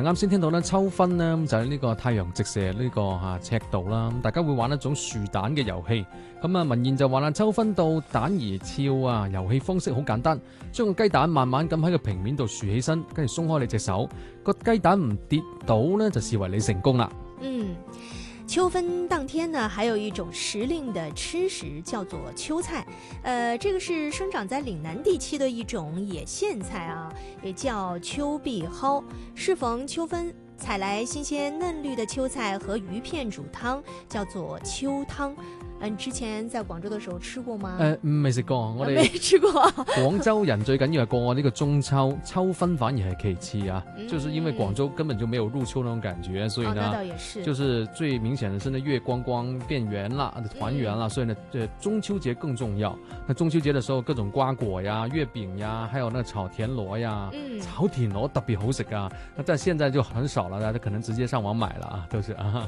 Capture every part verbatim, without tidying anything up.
啱先聽到咧秋分咧，就係呢個太陽直射呢個嚇赤道啦，大家會玩一種樹蛋嘅遊戲。咁啊文言就話啦，秋分到蛋兒俏啊，遊戲方式好簡單，將個雞蛋慢慢咁喺個平面度豎起身，跟住鬆開你隻手，個雞蛋唔跌倒呢，就視為你成功啦。 嗯。秋分當天呢，還有一種時令的吃食，叫做秋菜。呃，這個是生長在嶺南地區的一種野莧菜啊，也叫秋碧蒿。適逢秋分，採來新鮮嫩綠的秋菜和魚片煮湯，叫做秋湯。嗯，之前在廣州的時候吃過嗎？ 誒、呃，未食過，我哋未吃過。 廣州人最緊要係過呢個中秋，秋分反而係其次啊、嗯，就是因為廣州根本就沒有入秋那種感覺，所以呢，哦、 那倒也是，就是最明顯的是呢月光光變圓啦，團圓啦、嗯，所以呢，呃，中秋節更重要。那中秋節的時候，各種瓜果呀、月餅呀，還有那個炒田螺呀，嗯、炒田螺特別好食啊。那但現在就很少了，大家可能直接上網買了啊，都是啊。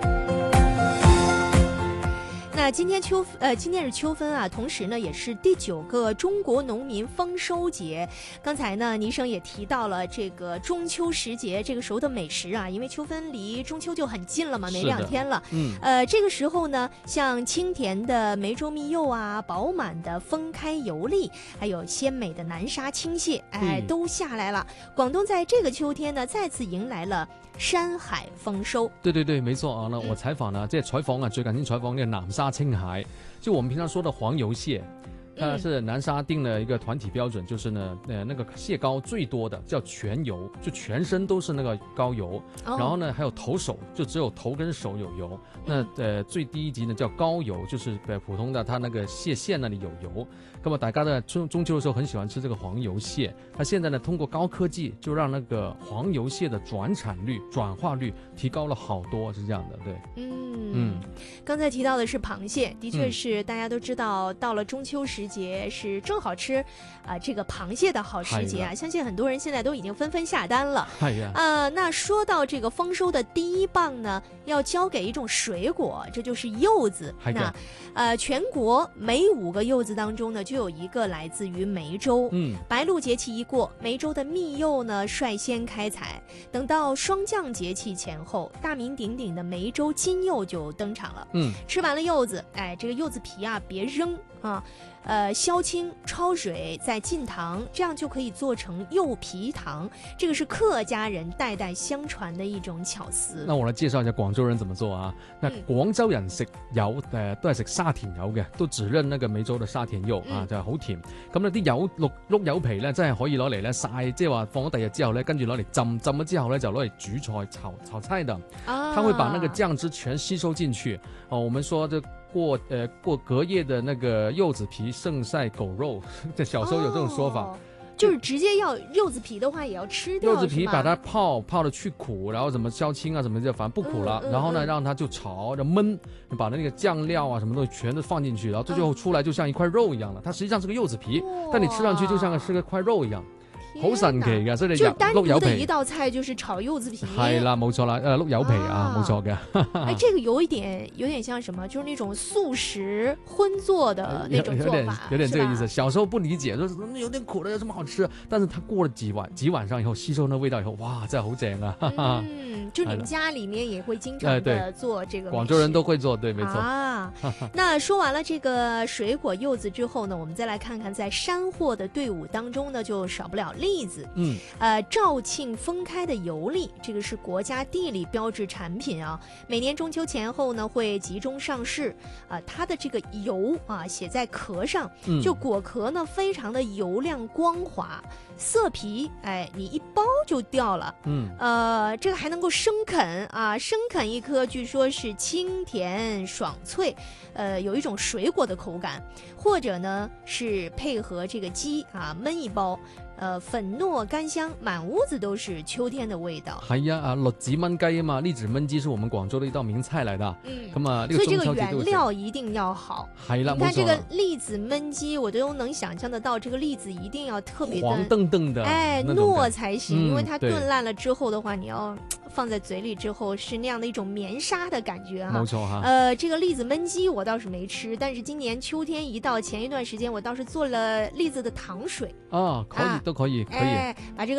那今天秋呃，今天是秋分啊，同時呢，也是第九個中國農民豐收節。剛才呢，倪生也提到了這個中秋時節，這個時候的美食啊，因為秋分離中秋就很近了嘛，沒兩天了。嗯，呃，這個時候呢，像清甜的梅州蜜柚啊，飽滿的豐開油粒，還有鮮美的南沙青蟹，哎，嗯、都下來了。廣東在這個秋天呢，再次迎來了山海豐收。對對對，沒錯啊。那我採訪呢，即係採訪啊，最近先採訪呢個南沙青蟹，就我們平常說的黃油蟹，它是南沙定了一個團體標準，就是呢，呃，那個蟹膏最多的叫全油，就全身都是那個膏油，然後呢還有頭手，就只有頭跟手有油。那呃最低一級呢叫膏油，就是呃普通的它那個蟹線那裡有油。那麼大家在中中秋的時候很喜歡吃這個黃油蟹，那現在呢通過高科技就讓那個黃油蟹的轉產率、轉化率提高了好多，是這樣的，對。 嗯嗯，剛才提到的是螃蟹，的確是大家都知道，到了中秋時節是正好吃啊、呃、這個螃蟹的好時節啊，相信很多人現在都已經紛紛下單了。係呀，呃，那說到這個豐收的第一棒呢，要交給一種水果，這就是柚子。那呃，全國每五個柚子當中呢，就有一個來自於梅州。嗯，白露節氣一過，梅州的蜜柚呢率先開採。等到霜降節氣前後，大名鼎鼎的梅州金柚就登場了。嗯，吃完了柚子，哎，這個柚子皮啊別扔啊，呃，削青焯水再浸糖，這樣就可以做成柚皮糖。這個是客家人代代相傳的一種巧思。 那我來介紹一下廣州人怎麼做啊？那廣州人食柚誒都係食沙田柚嘅，都只認那個梅州的沙田柚、嗯、啊，就係、是、好甜。咁呢啲柚綠碌柚皮咧，真係可以攞嚟咧曬，即係話放咗第二日之後咧，跟住攞嚟浸，浸咗之後咧就攞嚟煮菜炒炒菜的。啊，它會把那個醬汁全吸收進去。哦，我們說這過誒、呃、過隔夜的那個柚子皮勝曬狗肉，這小時候有這種說法。哦， 就是直接要柚子皮的話也要吃掉，柚子皮把它泡泡的去苦，然後什麼削青啊什麼的，反正不苦了，嗯嗯、然後呢讓它就炒就燜，把那個醬料啊什麼東西全都放進去，然後最後出來就像一塊肉一樣了。它實際上是個柚子皮，但你吃上去就像是個塊肉一樣。好神奇㗎，所以你就單獨的一道菜就是炒柚子皮。 係啦，冇錯啦，誒碌柚皮啊，冇錯嘅。 哎，這個有一點有點像什麼，就是那種素食葷做的那種做法， 有點有點這個意思。小時候不理解，就是有點苦的，有什麼好吃？但是它過了幾晚幾晚上以後，吸收那味道以後，哇，真係好正啊！ 嗯，就你們家裡面也會經常的做這個。 廣州人都會做，對，沒錯。 啊，那說完了這個水果柚子之後呢，我們再來看看在山貨的隊伍當中呢，就少不了栗子。嗯，呃，肇慶豐開的油栗，這個是國家地理標誌產品啊。每年中秋前後呢，會集中上市。啊、呃，它的這個油啊，寫在殼上，就果殼呢，非常的油亮光滑，色皮，哎，你一剝就掉了。嗯，呃，這個還能夠生啃啊，生啃一顆，據說是清甜爽脆，呃，有一種水果的口感，或者呢是配合這個雞啊燜一包。呃，粉糯甘香，滿屋子都是秋天的味道。 係啊，啊栗子燜雞啊嘛，栗子燜雞是我們廣州的一道名菜來的。嗯，咁啊， 所以這個原料一定要好。 係啦， 你看這個栗子燜雞，我都能想象得到，這個栗子一定要特別的黃澄澄的， 哎，糯才行， 嗯、 因為它燉爛了之後的話，你要放在嘴裡之後是那樣的一種綿沙的感覺哈。 冇錯哈。 呃，這個栗子燜雞我倒是沒吃，但是今年秋天一到，前一段時間我倒是做了栗子的糖水。 哦，可以，啊、都可以，可以。 哎，把這個